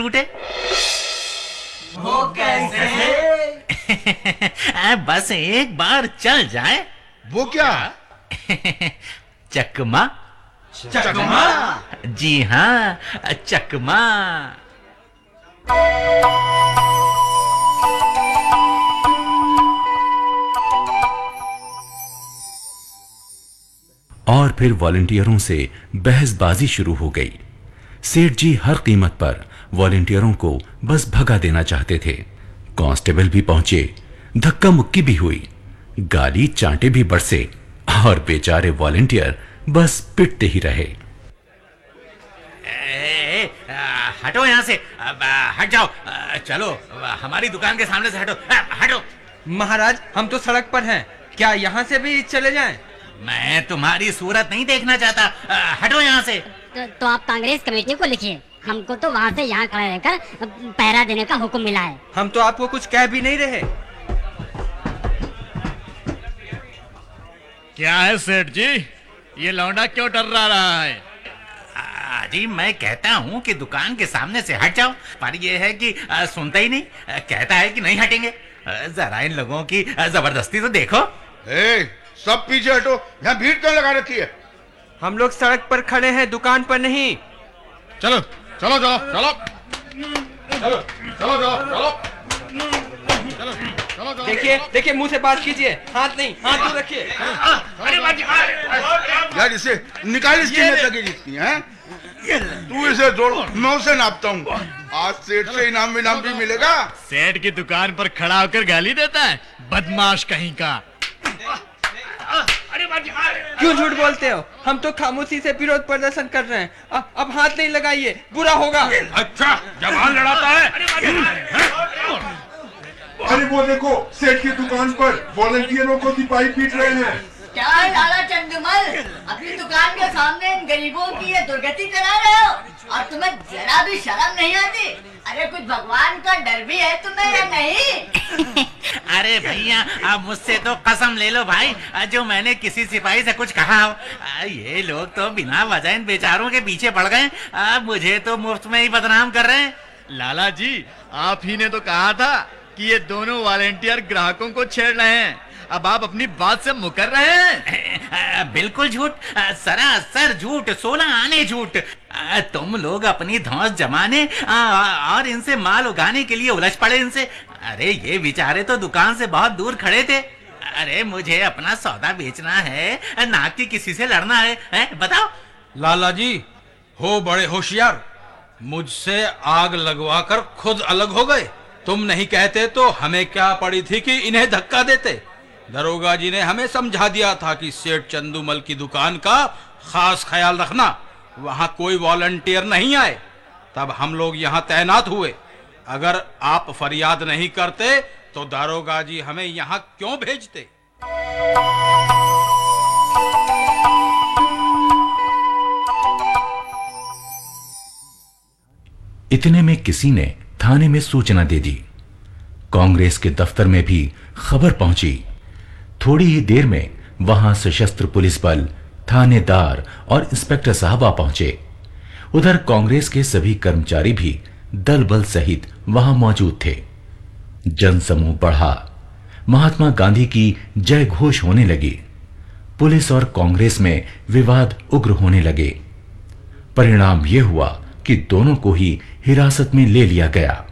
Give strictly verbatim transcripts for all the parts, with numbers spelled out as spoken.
टूटे। वो कैसे? बस एक बार चल जाए। वो क्या? चकमा। चकमा? जी हाँ, चकमा। और फिर वॉलंटियरों से बहसबाजी शुरू हो गई। सेठ जी हर कीमत पर वॉलंटियरों को बस भगा देना चाहते थे। कांस्टेबल भी पहुंचे, धक्का मुक्की भी हुई, गाली चांटे भी बरसे और बेचारे वॉलंटियर बस पिटते ही रहे। ए, आ, हटो यहाँ से, आ, हट जाओ। आ, चलो हमारी दुकान के सामने से हटो, आ, हटो। महाराज, हम तो सड़क पर हैं, क्या यहाँ से भी चले जाएं? मैं तुम्हारी सूरत नहीं देखना चाहता, आ, हटो यहाँ से। तो, तो आप कांग्रेस कमेटी को लिखिए, हमको तो वहाँ से यहाँ खड़ा रहकर पहरा देने का हुक्म मिला है। हम तो आपको कुछ कह भी नहीं रहे। क्या है सेठ जी, ये लौंडा क्यों डरा रहा है? आ, जी मैं कहता हूँ कि दुकान के सामने से हट जाओ, पर ये है कि आ, सुनता ही नहीं, आ, कहता है कि नहीं हटेंगे। आ, जरा इन लोगों की आ, जबरदस्ती तो देखो। ए, सब पीछे हटो, यहाँ भीड़ क्यों लगा रखी है? हम लोग सड़क पर खड़े हैं, दुकान पर नहीं। चलो चलो चलो चलो चलो चलो चलो चलो चलो। देखिए देखिए, मुंह से बात कीजिए, हाथ नहीं, हाथ दूर रखिए। यार इसे निकाल, इसकी नस लगी जितनी है। तू इसे जोड़, मैं उसे नापता हूँ। आज सेठ से इनाम विनाम भी मिलेगा। सेठ की दुकान पर खड़ा होकर गाली देता है, बदमाश कहीं का। क्यों झूठ बोलते हो? हम तो खामोशी से विरोध प्रदर्शन कर रहे हैं। अब, अब हाथ नहीं लगाइए, बुरा होगा। अच्छा, जवान लड़ाता है। अरे वो देखो, सेठ की दुकान पर वॉलंटियरों को सिपाही पीट रहे हैं। क्या है लाला चंदुमल, अपनी दुकान के सामने इन गरीबों की ये दुर्गति करा रहे हो और तुम्हें जरा भी शर्म नहीं आती? अरे कुछ भगवान का डर भी है तुम्हें या नहीं? अरे भैया, अब मुझसे तो कसम ले लो भाई, जो मैंने किसी सिपाही से कुछ कहा हो। ये लोग तो बिना वजह इन बेचारों के पीछे पड़ गए, मुझे तो मुफ्त में ही बदनाम कर रहे हैं। लाला जी, आप ही ने तो कहा था कि ये दोनों वॉलेंटियर ग्राहकों को छेड़ रहे हैं, अब आप अपनी बात से मुकर रहे हैं। बिल्कुल झूठ, सरासर झूठ, सोलह आने झूठ। तुम लोग अपनी धौंस जमाने और इनसे माल उगाने के लिए उलझ पड़े इनसे। अरे ये बेचारे तो दुकान से बहुत दूर खड़े थे। अरे मुझे अपना सौदा बेचना है, ना कि किसी से लड़ना है, है? बताओ। लाला जी हो बड़े होशियार, मुझसे आग लगवाकर खुद अलग हो गए। तुम नहीं कहते तो हमें क्या पड़ी थी कि इन्हें धक्का देते। दरोगा जी ने हमें समझा दिया था कि सेठ चंदूमल की दुकान का खास ख्याल रखना, वहां कोई वॉलंटियर नहीं आए, तब हम लोग यहां तैनात हुए। अगर आप फरियाद नहीं करते तो दरोगा जी हमें यहां क्यों भेजते? इतने में किसी ने थाने में सूचना दे दी। कांग्रेस के दफ्तर में भी खबर पहुंची। थोड़ी ही देर में वहां सशस्त्र पुलिस बल, थानेदार और इंस्पेक्टर साहब आ पहुंचे। उधर कांग्रेस के सभी कर्मचारी भी दल बल सहित वहां मौजूद थे। जनसमूह बढ़ा, महात्मा गांधी की जय घोष होने लगी। पुलिस और कांग्रेस में विवाद उग्र होने लगे। परिणाम यह हुआ कि दोनों को ही हिरासत में ले लिया गया।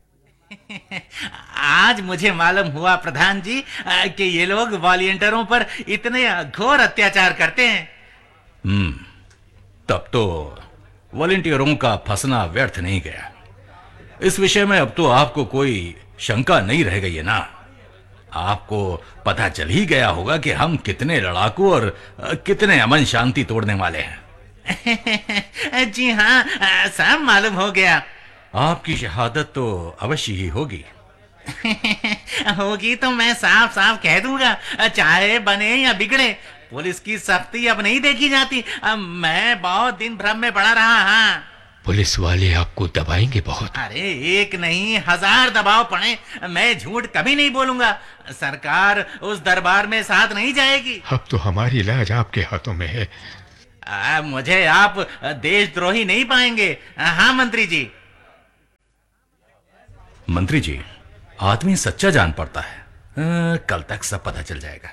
आज मुझे मालूम हुआ प्रधान जी कि ये लोग वॉलंटियरों पर इतने घोर अत्याचार करते हैं। हम्म, तब तो वॉलंटियरों का फंसना व्यर्थ नहीं गया। इस विषय में अब तो आपको कोई शंका नहीं रह गई है ना? आपको पता चल ही गया होगा कि हम कितने लड़ाकू और कितने अमन शांति तोड़ने वाले हैं। जी हाँ, सब मालूम हो गया। आपकी शहादत तो अवश्य ही होगी। होगी तो मैं साफ साफ कह दूंगा, चाहे बने या बिगड़े। पुलिस की सख्ती अब नहीं देखी जाती। अब मैं बहुत दिन भ्रम में पड़ा रहा। हाँ, पुलिस वाले आपको दबाएंगे बहुत। अरे एक नहीं हजार दबाव पड़े, मैं झूठ कभी नहीं बोलूंगा। सरकार उस दरबार में साथ नहीं जाएगी। अब तो हमारी इलाज आपके हाथों में है। आ, मुझे आप देशद्रोही नहीं पाएंगे। हाँ मंत्री जी। मंत्री जी, आदमी सच्चा जान पड़ता है। आ, कल तक सब पता चल जाएगा।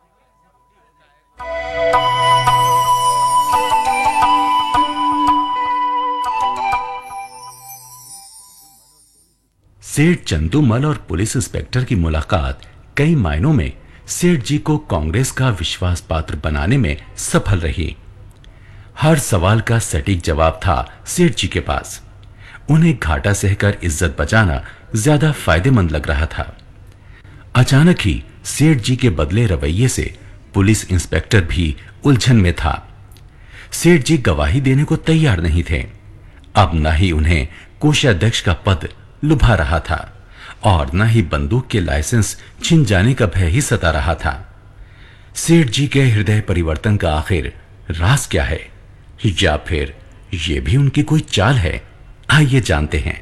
सेठ चंदूमल और पुलिस इंस्पेक्टर की मुलाकात कई मायनों में सेठ जी को कांग्रेस का विश्वास पात्र बनाने में सफल रही। हर सवाल का सटीक जवाब था सेठ जी के पास। उन्हें घाटा सहकर इज्जत बचाना ज्यादा फायदेमंद लग रहा था। अचानक ही सेठ जी के बदले रवैये से पुलिस इंस्पेक्टर भी उलझन में था। सेठ जी गवाही देने को तैयार नहीं थे। अब न ही उन्हें कोषाध्यक्ष का पद लुभा रहा था और न ही बंदूक के लाइसेंस छिन जाने का भय ही सता रहा था। सेठ जी के हृदय परिवर्तन का आखिर राज क्या है, या फिर ये भी उनकी कोई चाल है? आइए जानते हैं।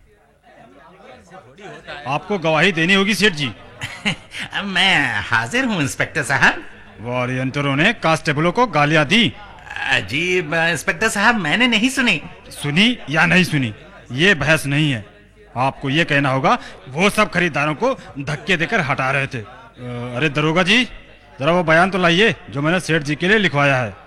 आपको गवाही देनी होगी सेठ जी। मैं हाजिर हूँ इंस्पेक्टर साहब। वॉरियंटरों ने कांस्टेबलों को गालियां दी। जी इंस्पेक्टर साहब, मैंने नहीं सुनी। सुनी या नहीं सुनी, ये बहस नहीं है। आपको ये कहना होगा वो सब खरीदारों को धक्के देकर हटा रहे थे। अरे दरोगा जी, जरा वो बयान तो लाइए जो मैंने सेठ जी के लिए लिखवाया है।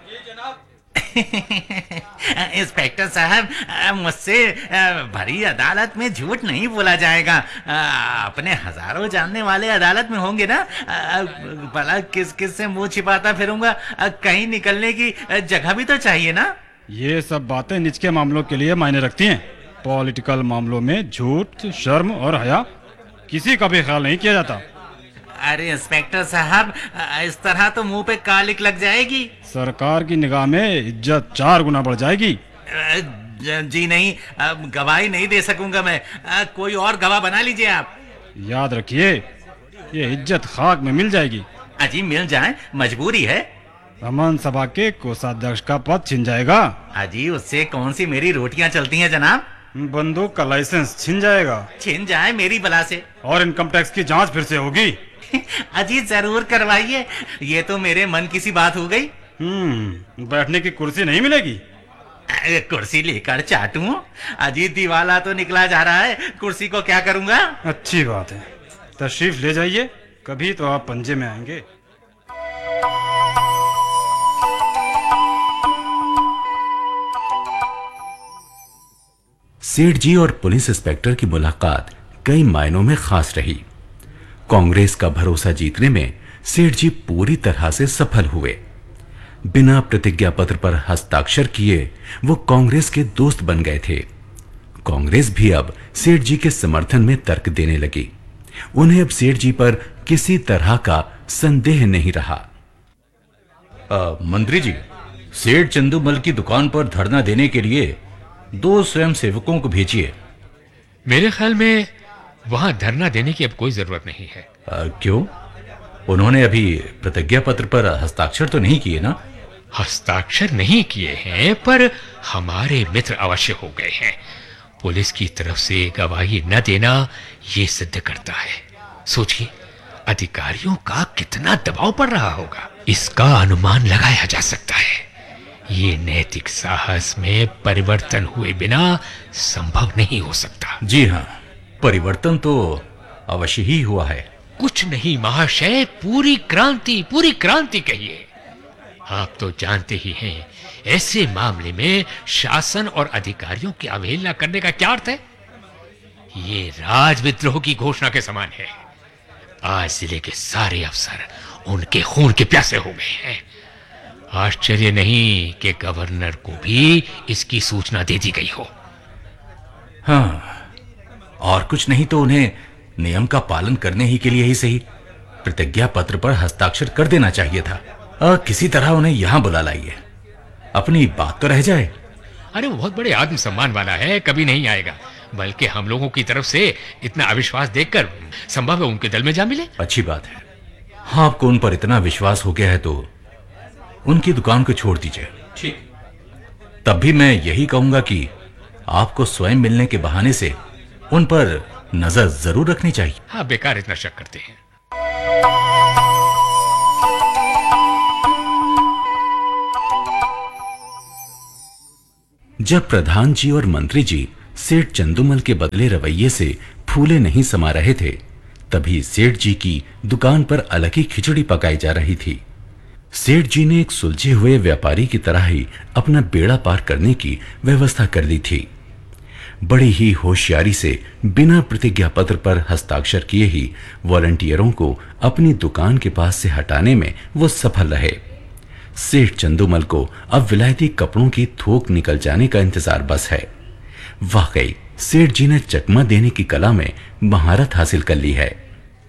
इंस्पेक्टर साहब, मुझसे भरी अदालत में झूठ नहीं बोला जाएगा। अपने हजारों जानने वाले अदालत में होंगे ना, भला किस किस से मुंह छिपाता फिरूंगा? कहीं निकलने की जगह भी तो चाहिए ना। ये सब बातें निचके मामलों के लिए मायने रखती हैं। पॉलिटिकल मामलों में झूठ, शर्म और हया किसी का भी ख्याल नहीं किया जाता। अरे इंस्पेक्टर साहब, इस तरह तो मुंह पे कालिक लग जाएगी। सरकार की निगाह में इज्जत चार गुना बढ़ जाएगी। जी नहीं, गवाही नहीं दे सकूंगा मैं। कोई और गवाह बना लीजिए आप। याद रखिए, ये इज्जत खाक में मिल जाएगी। अजी मिल जाए, मजबूरी है। रमन सभा के कोषाध्यक्ष का पद छिन जाएगा। अजी उससे कौन सी मेरी रोटियां चलती हैं जनाब? बंदूक का लाइसेंस छिन जाएगा। छिन जाए मेरी बला से। और इनकम टैक्स की जांच फिर से होगी। अजी जरूर करवाइए, ये तो मेरे मन की सी बात हो गई। हम्म, बैठने की कुर्सी नहीं मिलेगी। कुर्सी लेकर चाटूं? अजी दिवाला तो निकला जा रहा है, कुर्सी को क्या करूंगा? अच्छी बात है, तशरीफ ले जाइए, कभी तो आप पंजे में आएंगे। सेठ जी और पुलिस इंस्पेक्टर की मुलाकात कई मायनों में खास रही। कांग्रेस का भरोसा जीतने में सेठ जी पूरी तरह से सफल हुए। बिना प्रतिज्ञा पत्र पर हस्ताक्षर किए वो कांग्रेस के दोस्त बन गए थे। कांग्रेस भी अब सेठ जी के समर्थन में तर्क देने लगी। उन्हें अब सेठ जी पर किसी तरह का संदेह नहीं रहा। आ, मंत्री जी, सेठ चंदूमल की दुकान पर धरना देने के लिए दो स्वयं सेवकों को भेजिए। मेरे ख्याल में वहां धरना देने की अब कोई जरूरत नहीं है। आ, क्यों? उन्होंने अभी प्रतिज्ञा पत्र पर हस्ताक्षर तो नहीं किए ना? हस्ताक्षर नहीं किए हैं, पर हमारे मित्र अवश्य हो गए हैं। पुलिस की तरफ से गवाही न देना ये सिद्ध करता है। सोचिए, अधिकारियों का कितना दबाव पड़ रहा होगा, इसका अनुमान लगाया जा सकता है। ये नैतिक साहस में परिवर्तन हुए बिना संभव नहीं हो सकता। जी हाँ, परिवर्तन तो अवश्य ही हुआ है। कुछ नहीं महाशय, पूरी क्रांति, पूरी क्रांति कहिए। आप तो जानते ही हैं, ऐसे मामले में शासन और अधिकारियों की अवहेलना करने का क्या अर्थ है? ये राजविद्रोह की घोषणा के समान है। आज जिले के सारे अफसर उनके खून के प्यासे हो गए हैं। आश्चर्य नहीं कि गवर्नर को भी इसकी सूचना दे दी गई हो। हाँ, और कुछ नहीं तो उन्हें नियम का पालन करने ही के लिए ही सही प्रतिज्ञा पत्र पर हस्ताक्षर कर देना चाहिए था। आ, किसी तरह उन्हें यहां बुला लाइए, अपनी बात तो रह जाए। अरे वो बहुत बड़े आत्मसम्मान वाला है, कभी नहीं आएगा। बल्कि हम लोगों की तरफ से इतना अविश्वास देखकर संभव है उनके दल में जा मिले। अच्छी बात है। हाँ, आपको उन पर इतना विश्वास हो गया है तो उनकी दुकान को छोड़ दीजिए। ठीक। तब भी मैं यही कहूंगा कि आपको स्वयं मिलने के बहाने से उन पर नजर जरूर रखनी चाहिए। हाँ, बेकार इतना शक करते हैं। जब प्रधान जी और मंत्री जी सेठ चंदूमल के बदले रवैये से फूले नहीं समा रहे थे, तभी सेठ जी की दुकान पर अलग ही खिचड़ी पकाई जा रही थी। सेठ जी ने एक सुलझे हुए व्यापारी की तरह ही अपना बेड़ा पार करने की व्यवस्था कर दी थी। बड़ी ही होशियारी से बिना प्रतिज्ञा पत्र पर हस्ताक्षर किए ही वॉलंटियरों को अपनी दुकान के पास से हटाने में वो सफल रहे। सेठ चंदूमल को अब विलायती कपड़ों की थोक निकल जाने का इंतजार बस है। वाकई सेठ जी ने चकमा देने की कला में महारत हासिल कर ली है।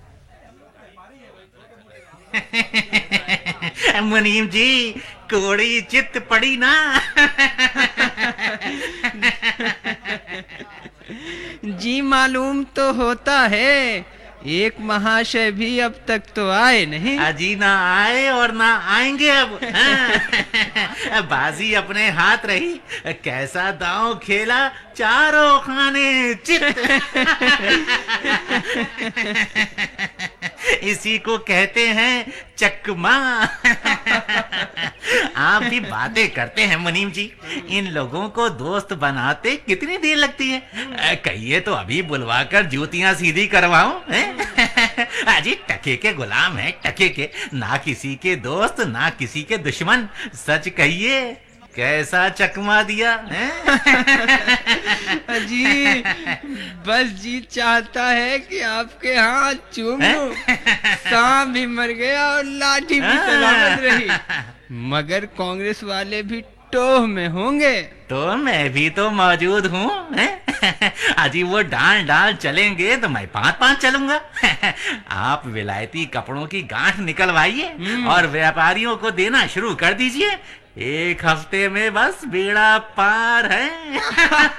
मुनीम जी, कोड़ी चित्त पड़ी ना। जी मालूम तो होता है, एक महाशय भी अब तक तो आए नहीं। अजी ना आए और ना आएंगे अब। हाँ। बाजी अपने हाथ रही, कैसा दांव खेला, चारों खाने चित। इसी को कहते हैं चकमा। आप भी बातें करते हैं मुनीम जी, इन लोगों को दोस्त बनाते कितनी देर लगती है? कहिए तो अभी बुलवाकर जूतियां सीधी करवाऊं। अजी टके के गुलाम है, टके के, ना किसी के दोस्त ना किसी के दुश्मन। सच कहिए, कैसा चकमा दिया है? जी बस जी चाहता है कि आपके हाथ चूम लूं। सांप भी मर गया और लाठी भी सलामत रही, मगर कांग्रेस वाले भी टोह में होंगे। तो मैं भी तो मौजूद हूँ। अजी वो डाल डाल चलेंगे तो मैं पांच पांच चलूंगा। आप विलायती कपड़ों की गांठ निकलवाइए और व्यापारियों को देना शुरू कर दीजिए। एक हफ्ते में बस बेड़ा पार है।